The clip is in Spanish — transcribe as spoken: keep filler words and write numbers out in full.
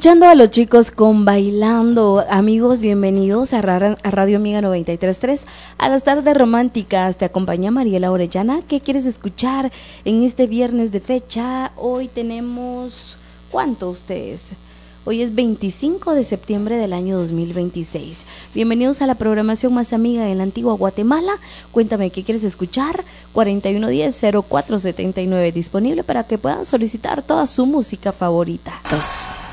escuchando a los chicos con Bailando. Amigos, bienvenidos a, Ra- a Radio Amiga noventa y tres punto tres, a las tardes románticas. Te acompaña Mariela Orellana. ¿Qué quieres escuchar en este viernes de fecha? Hoy tenemos... ¿Cuánto ustedes? Hoy es veinticinco de septiembre del año dos mil veintiséis. Bienvenidos a la programación más amiga en la antigua Guatemala. Cuéntame qué quieres escuchar. cuarenta y uno diez cero cuatro setenta y nueve disponible para que puedan solicitar toda su música favorita. Dos.